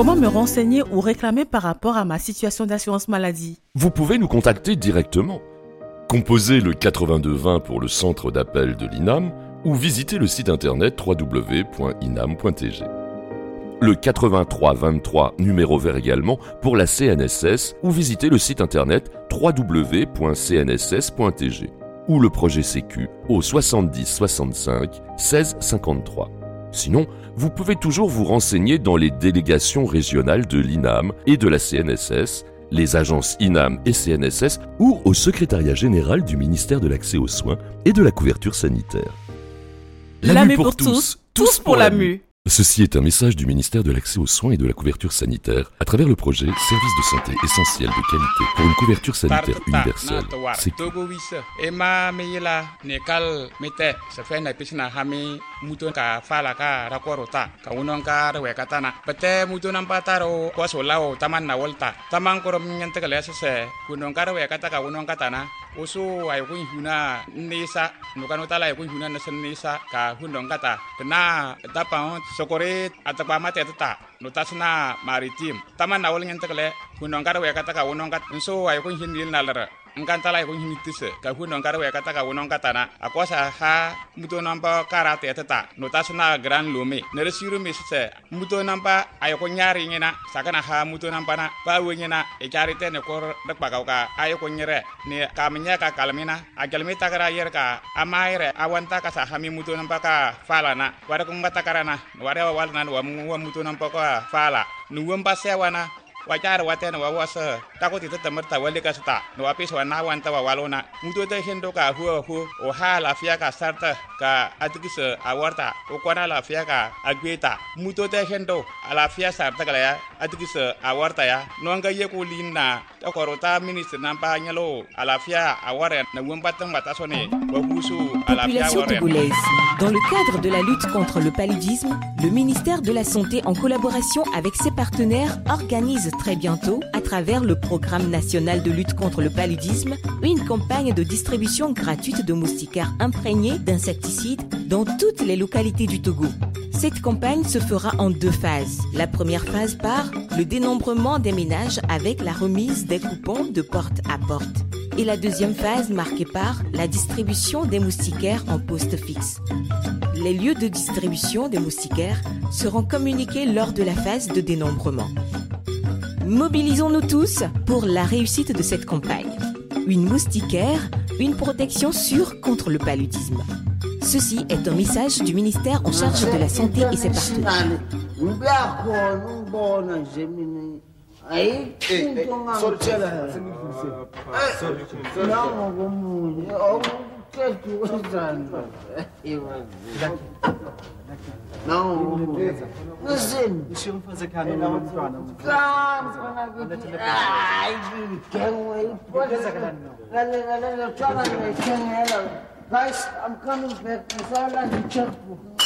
Comment me renseigner ou réclamer par rapport à ma situation d'assurance maladie? Vous pouvez nous contacter directement. Composez le 8220 pour le centre d'appel de l'INAM ou visitez le site internet www.inam.tg. Le 8323 numéro vert également pour la CNSS ou visitez le site internet www.cnss.tg ou le projet Sécu au 70 65 16 53. Sinon, vous pouvez toujours vous renseigner dans les délégations régionales de l'INAM et de la CNSS, les agences INAM et CNSS ou au secrétariat général du ministère de l'Accès aux soins et de la couverture sanitaire. La MU pour tous, tous pour la MU. Ceci est un message du ministère de l'Accès aux soins et de la couverture sanitaire à travers le projet Service de santé essentiel de qualité pour une couverture sanitaire universelle. C'est Oso ay ko huna nisa no kanota la ko huna nisa ka hundong kata kena tapang sokore atapa mate tata no tasna maritim taman nawol nyen tekle hundong kara we kata ka wonong kat so ay ko hinil nalara engkanta la ko hinitise ka hundong kara we kata ka wonong kata na akwasa ha muto namba karate tata no tasna gran lome ne resiru mesise muto namba ay ko nyari ngena sakana ha muto namba na ba wenyena e karite ne ko dak bagauka ay ko nyere ne nya ka kalmina agalmi takara yerka amaire awanta ka sa hami mutu nampaka fala na wada ko matakarana wada walna wa mutu nampaka fala nuwam pasewana wajar watena wa wasa takoti tamarta walika sta no apis wana wanta wa walona mutu te hendo ka hu o hala fia ka sarta ka atikisa awarta o kwana la fia ka agweta mutu te hendo ala fia sarta kala ya atikisa awarta ya no nga yeko linna takorota ministre nampa nyalo ala fia aware na wambata matasone wa husu ala fia aware. Togolaise. Dans le cadre de la lutte contre le paludisme, le ministère de la Santé en collaboration avec ses partenaires organise très bientôt, à travers le Programme national de lutte contre le paludisme, une campagne de distribution gratuite de moustiquaires imprégnés d'insecticides dans toutes les localités du Togo. Cette campagne se fera en 2 phases. La première phase par le dénombrement des ménages avec la remise des coupons de porte à porte. Et la deuxième phase marquée par la distribution des moustiquaires en poste fixe. Les lieux de distribution des moustiquaires seront communiqués lors de la phase de dénombrement. Mobilisons-nous tous pour la réussite de cette campagne. Une moustiquaire, une protection sûre contre le paludisme. Ceci est un message du ministère en charge de la santé et ses partenaires. No, listen. You guys, I'm coming back.